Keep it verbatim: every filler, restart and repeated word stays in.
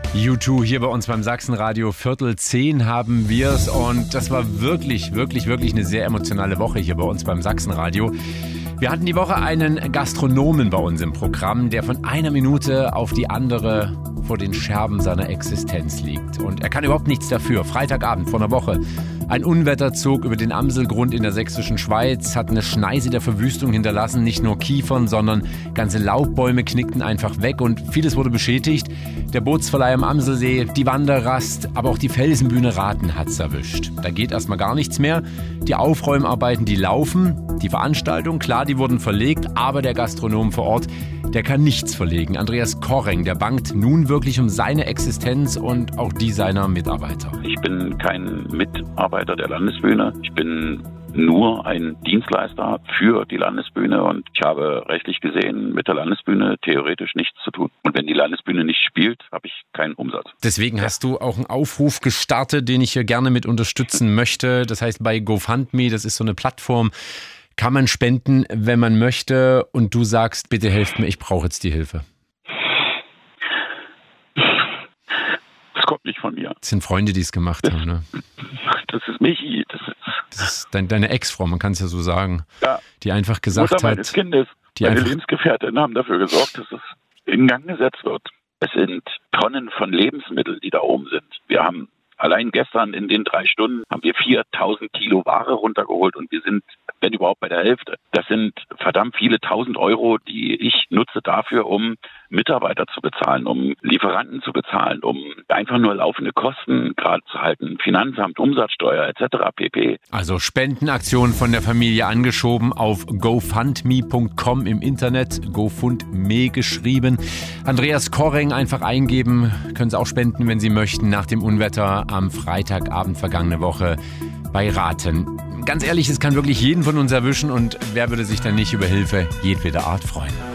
U zwei hier bei uns beim Sachsenradio. Viertel zehn haben wir's und das war wirklich, wirklich, wirklich eine sehr emotionale Woche hier bei uns beim Sachsenradio. Wir hatten die Woche einen Gastronomen bei uns im Programm, der von einer Minute auf die andere vor den Scherben seiner Existenz liegt. Und er kann überhaupt nichts dafür. Freitagabend vor einer Woche. Ein Unwetter zog über den Amselgrund in der sächsischen Schweiz, hat eine Schneise der Verwüstung hinterlassen. Nicht nur Kiefern, sondern ganze Laubbäume knickten einfach weg und vieles wurde beschädigt. Der Bootsverleih am Amselsee, die Wanderrast, aber auch die Felsenbühne Rathen hat's erwischt. Da geht erstmal gar nichts mehr. Die Aufräumarbeiten, die laufen. Die Veranstaltung, klar, die wurden verlegt, aber der Gastronom vor Ort, der kann nichts verlegen. Andreas Korreng, der bangt nun wirklich um seine Existenz und auch die seiner Mitarbeiter. Ich bin kein Mitarbeiter der Landesbühne. Ich bin nur ein Dienstleister für die Landesbühne und ich habe rechtlich gesehen mit der Landesbühne theoretisch nichts zu tun. Und wenn die Landesbühne nicht spielt, habe ich keinen Umsatz. Deswegen ja. hast du auch einen Aufruf gestartet, den ich hier gerne mit unterstützen möchte. Das heißt bei GoFundMe, das ist so eine Plattform, kann man spenden, wenn man möchte und du sagst, bitte helft mir, ich brauche jetzt die Hilfe. Das kommt nicht von mir. Das sind Freunde, die es gemacht das, haben, ne? Das ist Michi. Das ist, das ist dein, deine Ex-Frau, man kann es ja so sagen, ja, die einfach gesagt Mutter hat... meines Kindes, die meine einfach, Lebensgefährtin haben dafür gesorgt, dass es in Gang gesetzt wird. Es sind Tonnen von Lebensmitteln, die da oben sind. Wir haben allein gestern in den drei Stunden haben wir viertausend Kilo Ware runtergeholt und wir sind, wenn überhaupt, bei der Hälfte. Das sind verdammt viele tausend Euro, die ich nutze dafür, um Mitarbeiter zu bezahlen, um Lieferanten zu bezahlen, um einfach nur laufende Kosten gerade zu halten, Finanzamt, Umsatzsteuer et cetera pp. Also Spendenaktion von der Familie angeschoben auf GoFundMe Punkt com im Internet, GoFundMe geschrieben. Andreas Korreng einfach eingeben, können Sie auch spenden, wenn Sie möchten, nach dem Unwetter am Freitagabend vergangene Woche bei Rathen. Ganz ehrlich, es kann wirklich jeden von uns erwischen und wer würde sich dann nicht über Hilfe jedweder Art freuen.